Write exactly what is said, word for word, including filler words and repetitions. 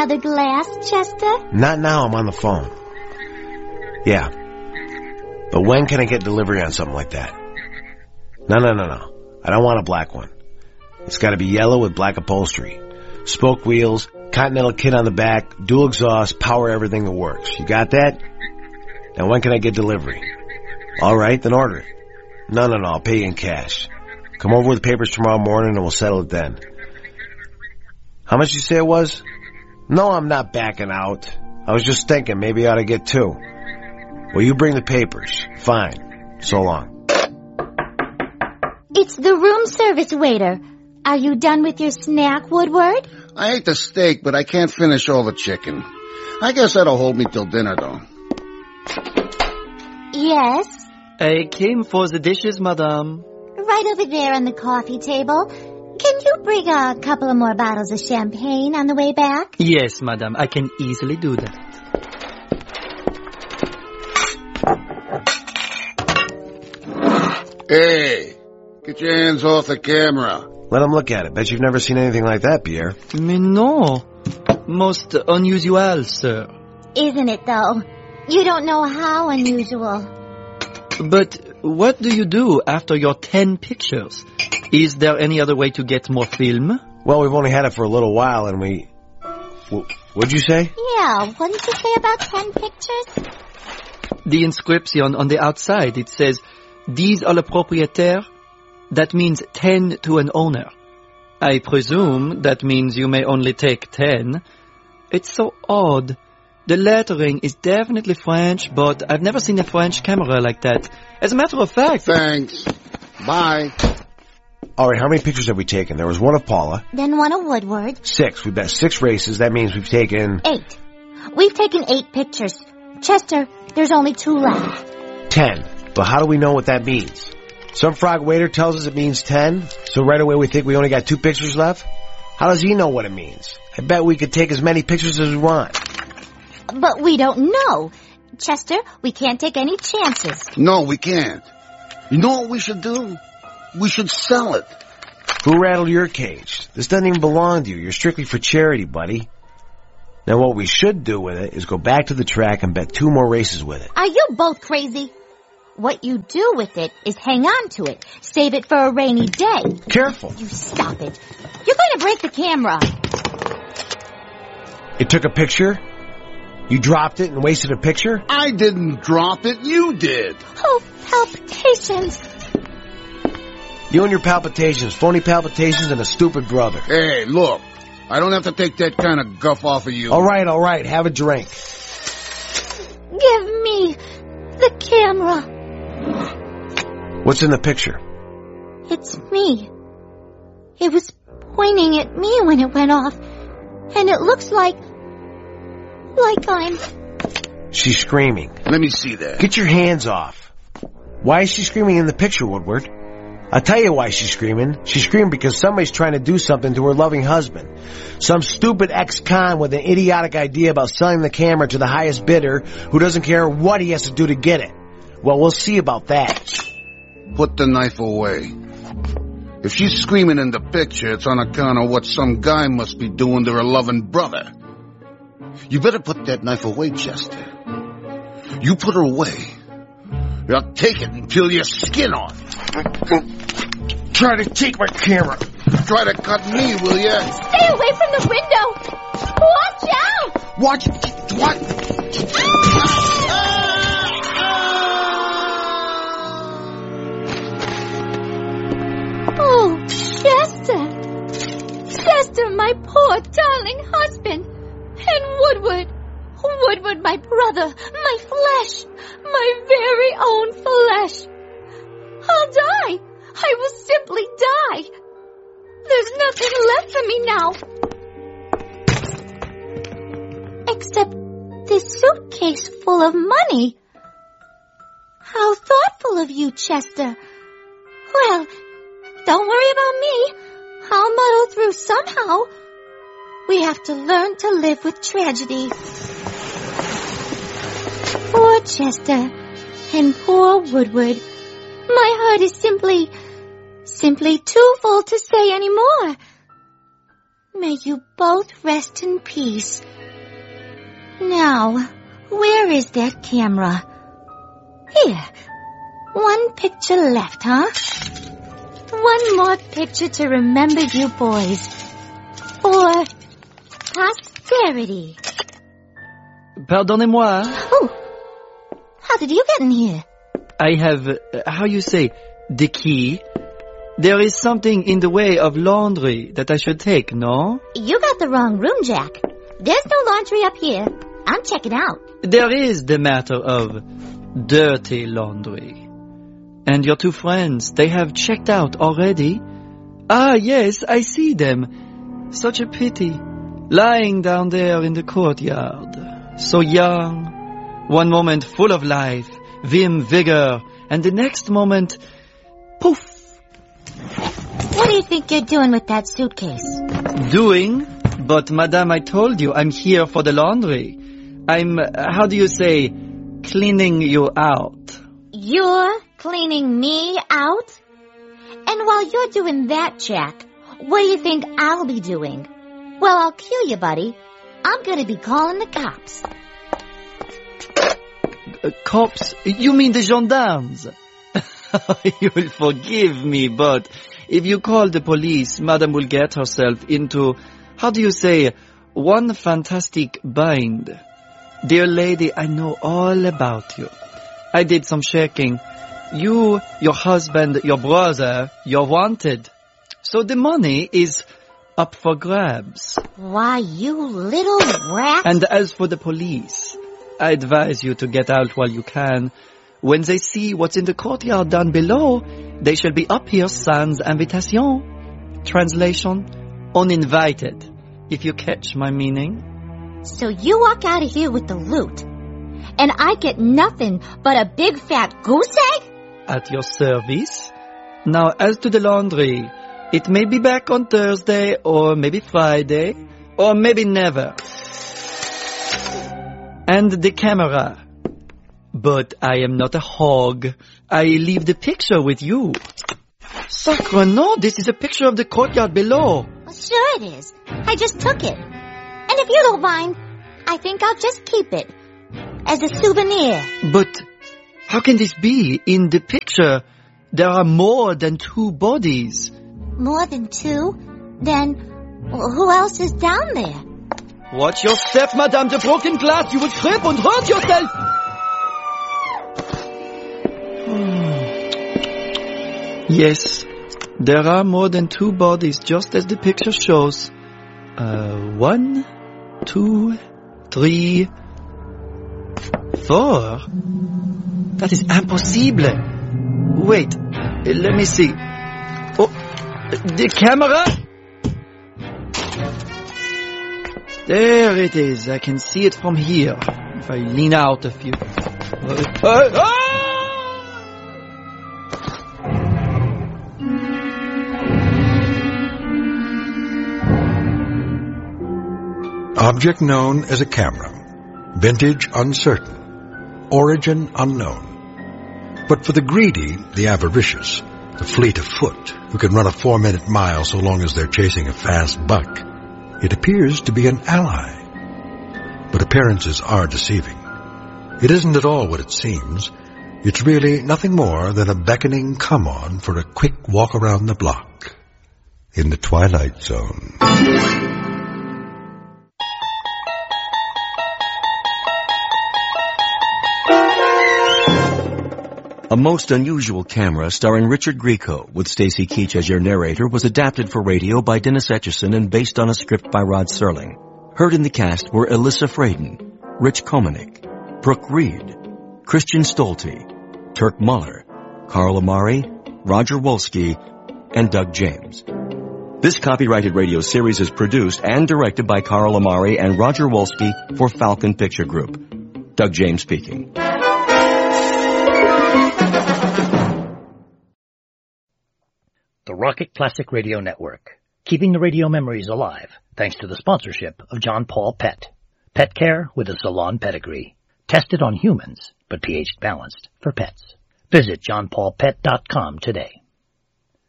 another glass, Chester? Not now, I'm on the phone. Yeah. But when can I get delivery on something like that? No, no, no, no. I don't want a black one. It's got to be yellow with black upholstery. Spoke wheels, Continental kit on the back, dual exhaust, power everything that works. You got that? Now when can I get delivery? All right, then order it. No, no, no, I'll pay you in cash. Come over with the papers tomorrow morning and we'll settle it then. How much did you say it was? No, I'm not backing out. I was just thinking maybe I ought to get two. Well, you bring the papers. Fine. So long. It's the room service waiter. Are you done with your snack, Woodward? I ate the steak, but I can't finish all the chicken. I guess that'll hold me till dinner, though. Yes? I came for the dishes, madame. Right over there on the coffee table. Can you bring a couple of more bottles of champagne on the way back? Yes, madame. I can easily do that. Hey, get your hands off the camera. Let him look at it. Bet you've never seen anything like that, Pierre. Mais non. Most unusual, sir. Isn't it, though? You don't know how unusual. But what do you do after your ten pictures? Is there any other way to get more film? Well, we've only had it for a little while and we... What'd you say? Yeah, what did you say about ten pictures? The inscription on the outside, it says, dix à le propriétaire. That means ten to an owner. I presume that means you may only take ten. It's so odd. The lettering is definitely French, but I've never seen a French camera like that. As a matter of fact... Thanks. Bye. All right, how many pictures have we taken? There was one of Paula. Then one of Woodward. Six. We've got six races. That means we've taken... Eight. We've taken eight pictures. Chester, there's only two left. Ten. But how do we know what that means? Some frog waiter tells us it means ten, so right away we think we only got two pictures left? How does he know what it means? I bet we could take as many pictures as we want. But we don't know. Chester, we can't take any chances. No, we can't. You know what we should do? We should sell it. Who rattled your cage? This doesn't even belong to you. You're strictly for charity, buddy. Now what we should do with it is go back to the track and bet two more races with it. Are you both crazy? What you do with it is hang on to it. Save it for a rainy day. Careful. You stop it. You're going to break the camera. It took a picture? You dropped it and wasted a picture? I didn't drop it. You did. Oh, palpitations. You and your palpitations. Phony palpitations and a stupid brother. Hey, look. I don't have to take that kind of guff off of you. All right, all right. Have a drink. Give me the camera. What's in the picture? It's me. It was pointing at me when it went off. And it looks like... like I'm... She's screaming. Let me see that. Get your hands off. Why is she screaming in the picture, Woodward? I'll tell you why she's screaming. She's screaming because somebody's trying to do something to her loving husband. Some stupid ex-con with an idiotic idea about selling the camera to the highest bidder who doesn't care what he has to do to get it. Well, we'll see about that. Put the knife away. If she's screaming in the picture, it's on account of what some guy must be doing to her loving brother. You better put that knife away, Chester. You put her away. I'll take it and peel your skin off. Try to take my camera. Try to cut me, will ya? Stay away from the window. Watch out. Watch. What? Oh, Chester. Chester, my poor darling husband. And Woodward. Woodward, my brother, my flesh, my very own flesh. I'll die. I will simply die. There's nothing left for me now. Except this suitcase full of money. How thoughtful of you, Chester. Well, don't worry about me. I'll muddle through somehow. We have to learn to live with tragedy. Poor Chester and poor Woodward. My heart is simply, simply too full to say any more. May you both rest in peace. Now, where is that camera? Here. One picture left, huh? One more picture to remember you boys. For posterity. Pardonnez-moi. Oh, how did you get in here? I have, uh, how you say, the key. There is something in the way of laundry that I should take, no? You got the wrong room, Jack. There's no laundry up here. I'm checking out. There is the matter of dirty laundry. And your two friends, they have checked out already? Ah, yes, I see them. Such a pity. Lying down there in the courtyard. So young. One moment full of life, vim, vigor. And the next moment, poof. What do you think you're doing with that suitcase? Doing? But, madame, I told you, I'm here for the laundry. I'm, uh, how do you say, cleaning you out. You're cleaning me out? And while you're doing that, Jack, what do you think I'll be doing? Well, I'll cue you, buddy. I'm gonna be calling the cops. Uh, cops? You mean the gendarmes? You'll forgive me, but if you call the police, Madame will get herself into, how do you say, one fantastic bind. Dear lady, I know all about you. I did some checking. You, your husband, your brother, you're wanted. So the money is up for grabs. Why, you little rat. And as for the police, I advise you to get out while you can. When they see what's in the courtyard down below, they shall be up here sans invitation. Translation, uninvited, if you catch my meaning. So you walk out of here with the loot, and I get nothing but a big fat goose egg? At your service. Now, as to the laundry, it may be back on Thursday, or maybe Friday, or maybe never. And the camera. But I am not a hog. I leave the picture with you. Sacre no, this is a picture of the courtyard below. Well, sure it is. I just took it. And if you don't mind, I think I'll just keep it. As a souvenir. But how can this be? In the picture, there are more than two bodies. More than two? Then who else is down there? Watch your step, madame. The broken glass. You will trip and hurt yourself. Yes, there are more than two bodies, just as the picture shows. Uh, one, two, three, four. That is impossible. Wait, let me see. Oh, the camera? There it is. I can see it from here. If I lean out a few. Uh, uh, ah! Object known as a camera. Vintage uncertain. Origin unknown. But for the greedy, the avaricious, the fleet of foot, who can run a four-minute mile so long as they're chasing a fast buck, it appears to be an ally. But appearances are deceiving. It isn't at all what it seems. It's really nothing more than a beckoning come-on for a quick walk around the block. In the Twilight Zone. A Most Unusual Camera, starring Richard Grieco, with Stacy Keach as your narrator, was adapted for radio by Dennis Etchison and based on a script by Rod Serling. Heard in the cast were Alyssa Fraden, Rich Komanik, Brooke Reed, Christian Stolte, Turk Muller, Carl Amari, Roger Wolski, and Doug James. This copyrighted radio series is produced and directed by Carl Amari and Roger Wolski for Falcon Picture Group. Doug James speaking. The Rocket Classic Radio Network, keeping the radio memories alive thanks to the sponsorship of John Paul Pet. Pet care with a salon pedigree. Tested on humans, but pH balanced for pets. Visit john paul pet dot com today.